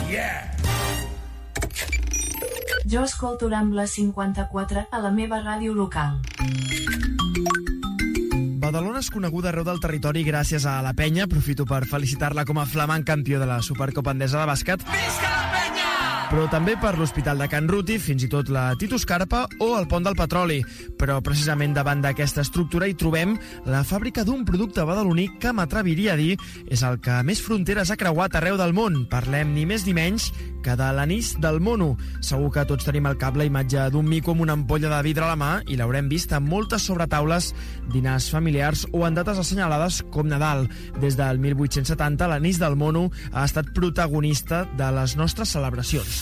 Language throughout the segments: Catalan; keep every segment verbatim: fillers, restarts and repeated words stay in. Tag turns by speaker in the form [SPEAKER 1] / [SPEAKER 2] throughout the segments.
[SPEAKER 1] yeah!
[SPEAKER 2] Jo escolto Rambla cinquanta-quatre a la meva ràdio local.
[SPEAKER 3] Badalona és coneguda arreu del territori gràcies a la penya. Aprofito per felicitar-la com a flamant campió de la Supercopa Endesa de bàsquet. Visca la penya! Però també per l'Hospital de Can Ruti, fins i tot la Titus Carpa o el Pont del Petroli. Però precisament davant d'aquesta estructura hi trobem la fàbrica d'un producte badaloní que m'atreviria a dir és el que més fronteres ha creuat arreu del món. Parlem ni més ni menys que de l'anís del mono. Segur que tots tenim al cap la imatge d'un mico amb una ampolla de vidre a la mà i l'haurem vist en moltes sobretaules, dinars familiars o en dates assenyalades com Nadal. Des del mil vuit-cents setanta l'anís del mono ha estat protagonista de les nostres celebracions.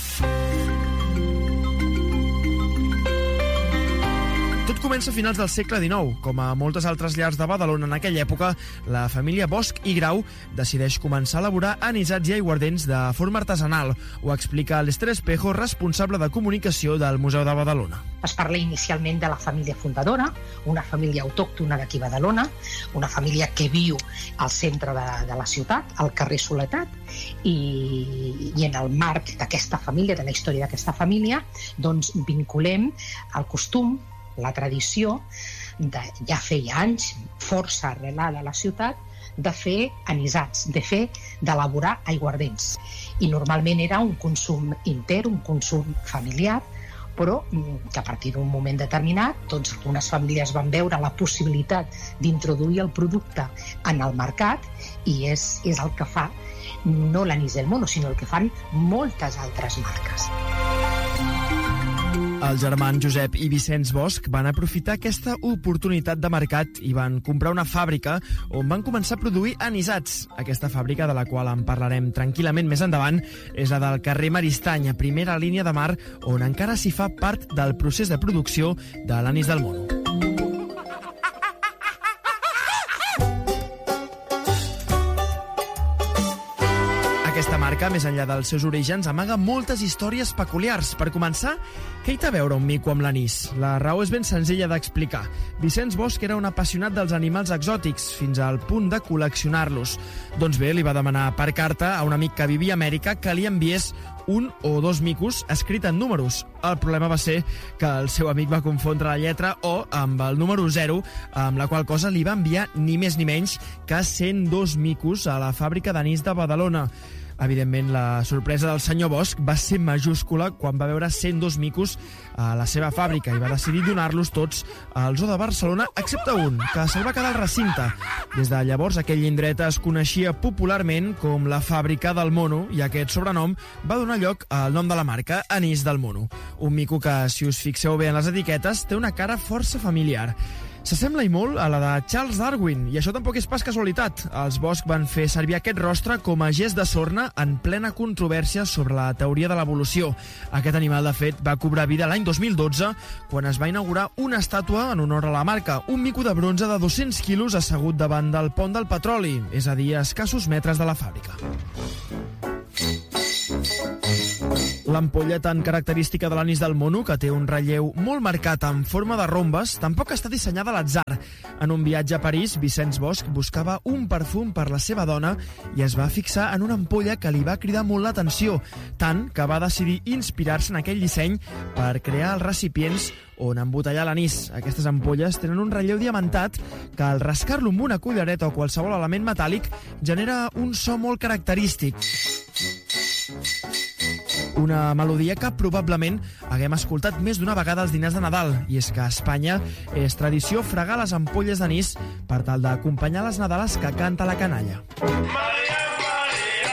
[SPEAKER 3] Tot comença a finals del segle dinou. Com a moltes altres llars de Badalona en aquella època, la família Bosch i Grau decideix començar a elaborar anisats i aiguardents de forma artesanal. Ho explica l'Ester Espejo, responsable de comunicació del Museu de Badalona.
[SPEAKER 4] Es parla inicialment de la família fundadora, una família autòctona d'aquí Badalona, una família que viu al centre de, de la ciutat, al carrer Soledat, i, i en el marc d'aquesta família, de la història d'aquesta família, doncs vinculem el costum, la tradició, de, ja feia anys, força arrelada a la ciutat, de fer anisats, de fer, d'elaborar aiguardents. I normalment era un consum inter, un consum familiar, però que a partir d'un moment determinat, doncs algunes famílies van veure la possibilitat d'introduir el producte en el mercat i és, és el que fa no l'anís del mono, sinó el que fan moltes altres marques.
[SPEAKER 3] Els germans Josep i Vicenç Bosch van aprofitar aquesta oportunitat de mercat i van comprar una fàbrica on van començar a produir anisats. Aquesta fàbrica, de la qual en parlarem tranquil·lament més endavant, és la del carrer Maristany, a primera línia de mar, on encara s'hi fa part del procés de producció de l'anís del mono. Aquesta marca, més enllà dels seus orígens, amaga moltes històries peculiars. Per començar, què hi té a veure un mico amb l'anís? La raó és ben senzilla d'explicar. Vicenç Bosch era un apassionat dels animals exòtics, fins al punt de col·leccionar-los. Doncs bé, li va demanar per carta a un amic que vivia a Amèrica que li enviés un o dos micos escrit en números. El problema va ser que el seu amic va confondre la lletra O amb el número zero, amb la qual cosa li va enviar ni més ni menys que cent dos micos a la fàbrica d'anís de Badalona. Evidentment, la sorpresa del senyor Bosch va ser majúscula quan va veure cent dos micos a la seva fàbrica i va decidir donar-los tots al Zoo de Barcelona, excepte un, que se'l va quedar al recinte. Des de llavors, aquell indret es coneixia popularment com la fàbrica del mono i aquest sobrenom va donar lloc al nom de la marca, Anís del Mono. Un mico que, si us fixeu bé en les etiquetes, té una cara força familiar. S'assembla i molt a la de Charles Darwin, i això tampoc és pas casualitat. Els Bosch van fer servir aquest rostre com a gest de sorna en plena controvèrsia sobre la teoria de l'evolució. Aquest animal, de fet, va cobrar vida l'any dos mil dotze, quan es va inaugurar una estàtua en honor a la marca, un mico de bronze de dos-cents quilos assegut davant del Pont del Petroli, és a dir, a escassos metres de la fàbrica. L'ampolla tan característica de l'anís del mono, que té un relleu molt marcat en forma de rombes, tampoc està dissenyada a l'atzar. En un viatge a París, Vicenç Bosch buscava un perfum per la seva dona i es va fixar en una ampolla que li va cridar molt l'atenció, tant que va decidir inspirar-se en aquell disseny per crear els recipients on embotellar l'anís. Aquestes ampolles tenen un relleu diamantat que, al rascar-lo amb una cullereta o qualsevol element metàl·lic, genera un so molt característic. Una melodia que probablement haguem escoltat més d'una vegada als dinars de Nadal, i és que a Espanya és tradició fregar les ampolles d'anís per tal d'acompanyar les Nadales que canta la canalla. Maria, Maria,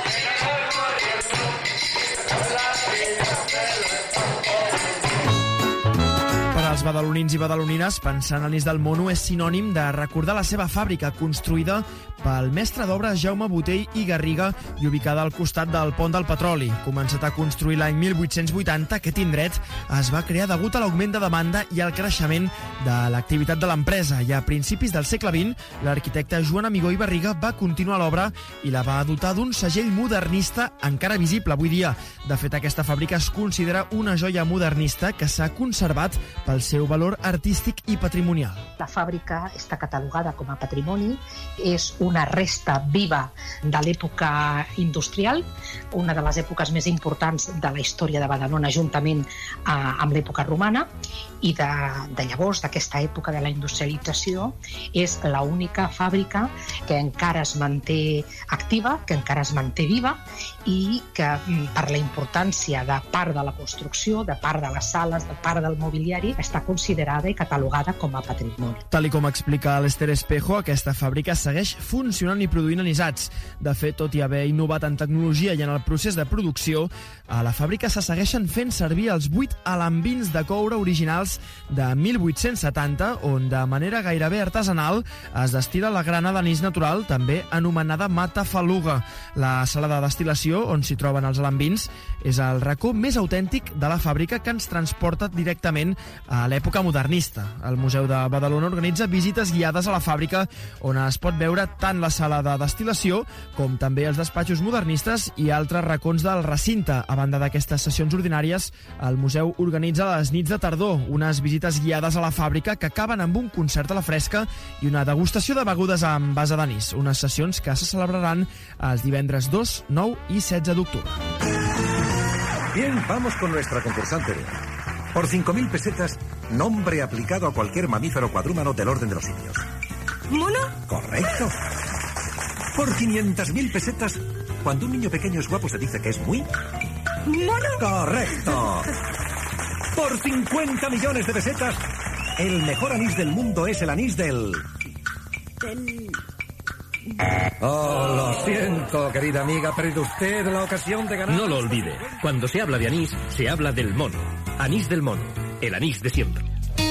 [SPEAKER 3] els badalonins i badalonines, pensar en l'anís del mono és sinònim de recordar la seva fàbrica, construïda pel mestre d'obres Jaume Botell i Garriga i ubicada al costat del Pont del Petroli. Començat a construir l'any mil vuit-cents vuitanta, aquest indret es va crear degut a l'augment de demanda i al creixement de l'activitat de l'empresa, i a principis del segle vint l'arquitecte Joan Amigó i Barriga va continuar l'obra i la va dotar d'un segell modernista encara visible avui dia. De fet, aquesta fàbrica es considera una joia modernista que s'ha conservat pel seu valor artístic i patrimonial.
[SPEAKER 4] La fàbrica està catalogada com a patrimoni, és un una resta viva de l'època industrial, una de les èpoques més importants de la història de Badalona, juntament eh, amb l'època romana, i de, de llavors, d'aquesta època de la industrialització, és l'única fàbrica que encara es manté activa, que encara es manté viva, i que per la importància de part de la construcció, de part de les sales, de part del mobiliari, està considerada i catalogada com a patrimoni.
[SPEAKER 3] Tal i com explica l'Ester Espejo, aquesta fàbrica segueix funcionant i produint anisats. De fet, tot i haver innovat en tecnologia i en el procés de producció, a la fàbrica se segueixen fent servir els vuit alambins de coure originals de mil vuit-cents setanta, on de manera gairebé artesanal es destila la grana d'anís natural, també anomenada matafaluga. La sala de destil·lació, on s'hi troben els alambins, és el racó més autèntic de la fàbrica que ens transporta directament a l'època modernista. El Museu de Badalona organitza visites guiades a la fàbrica, on es pot veure tant la sala de destil·lació com també els despatxos modernistes i altres racons del recinte. A banda d'aquestes sessions ordinàries, el museu organitza les nits de tardor, unes visites guiades a la fàbrica que acaben amb un concert a la fresca i una degustació de begudes amb base d'anís, unes sessions que se celebraran els divendres dos, nou i setze d'octubre.
[SPEAKER 1] Bien, vamos con nuestra concursante. Por cinco mil pesetas, nombre aplicado a cualquier mamífero cuadrúmano del orden de los simios.
[SPEAKER 5] ¿Mono?
[SPEAKER 1] Correcto. Por quinientas mil pesetas, cuando un niño pequeño es guapo se dice que es muy...
[SPEAKER 5] ¿Mono?
[SPEAKER 1] Correcto. Por cincuenta millones de pesetas, el mejor anís del mundo es el anís del...
[SPEAKER 5] Del...
[SPEAKER 1] Oh, lo siento, querida amiga, ha perdido usted la ocasión de ganar...
[SPEAKER 6] No lo olvide, cuando se habla de anís, se habla del mono. Anís del mono, el anís de siempre.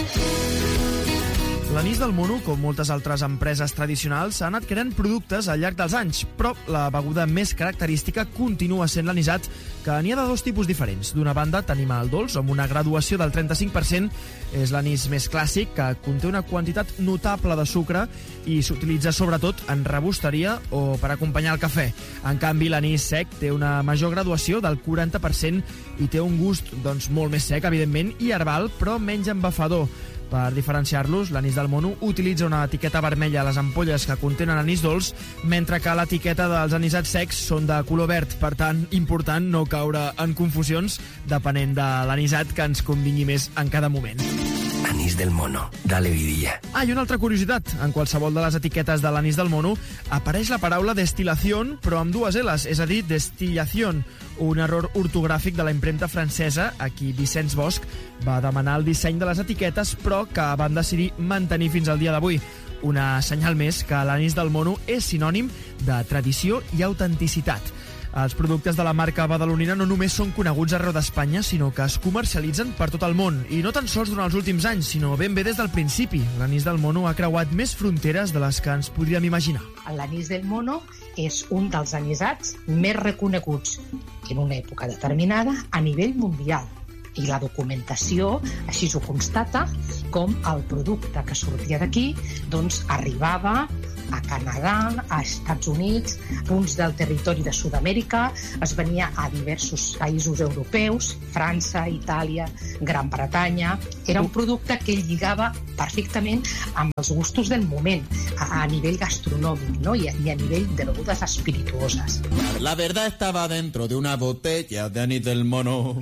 [SPEAKER 3] L'anís del mono, com moltes altres empreses tradicionals, ha anat creant productes al llarg dels anys, però la beguda més característica continua sent l'anisat, que n'hi ha de dos tipus diferents. D'una banda, tenim el dolç, amb una graduació del trenta-cinc per cent. És l'anís més clàssic, que conté una quantitat notable de sucre i s'utilitza sobretot en rebosteria o per acompanyar el cafè. En canvi, l'anís sec té una major graduació del quaranta per cent i té un gust doncs, molt més sec, evidentment, i herbal, però menys embafador. Per diferenciar-los, l'anís del mono utilitza una etiqueta vermella a les ampolles que contenen anís dolç, mentre que l'etiqueta dels anisats secs són de color verd. Per tant, important no caure en confusions depenent de l'anisat que ens convingui més en cada moment.
[SPEAKER 7] Anís del mono, dale vidilla.
[SPEAKER 3] Ah, i una altra curiositat. En qualsevol de les etiquetes de l'anís del mono apareix la paraula destilación, però amb dues L's, és a dir, destillación, un error ortogràfic de la impremta francesa, a qui Vicenç Bosch va demanar el disseny de les etiquetes, però que van decidir mantenir fins al dia d'avui. Una senyal més que l'anís del mono és sinònim de tradició i autenticitat. Els productes de la marca badalonina no només són coneguts arreu d'Espanya, sinó que es comercialitzen per tot el món. I no tan sols durant els últims anys, sinó ben bé des del principi. L'anís del mono ha creuat més fronteres de les que ens podríem imaginar.
[SPEAKER 4] L'anís del mono és un dels anisats més reconeguts en una època determinada a nivell mundial. I la documentació així ho constata, com el producte que sortia d'aquí doncs arribava a Canadà, a Estats Units, punts del territori de Sud-amèrica, es venia a diversos països europeus, França, Itàlia, Gran Bretanya. Era un producte que lligava perfectament amb els gustos del moment, a, a nivell gastronòmic, ¿no? I, a, i a nivell de begudes espirituoses.
[SPEAKER 8] La verdad estaba dentro de una botella de anís del mono.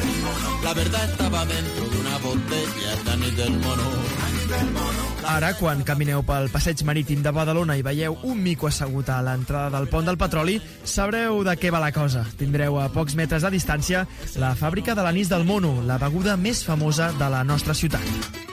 [SPEAKER 8] La verdad estaba dentro de una botella de anís del mono.
[SPEAKER 3] Ara, quan camineu pel passeig marítim de Badalona i veieu un mico assegut a l'entrada del pont del Petroli, sabreu de què va la cosa. Tindreu a pocs metres de distància la fàbrica de l'anís del mono, la beguda més famosa de la nostra ciutat.